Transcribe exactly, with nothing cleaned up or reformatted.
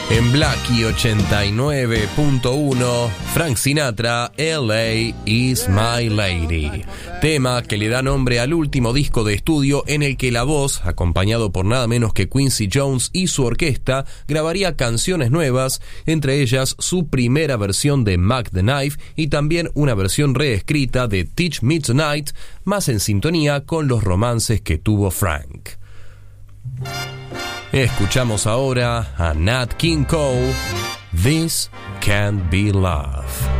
En Blackie ochenta y nueve punto uno, Frank Sinatra, L A is my lady. Tema que le da nombre al último disco de estudio en el que la voz, acompañado por nada menos que Quincy Jones y su orquesta, grabaría canciones nuevas, entre ellas su primera versión de Mac the Knife y también una versión reescrita de Teach Me Tonight, más en sintonía con los romances que tuvo Frank. Escuchamos ahora a Nat King Cole, This Can't Be Love.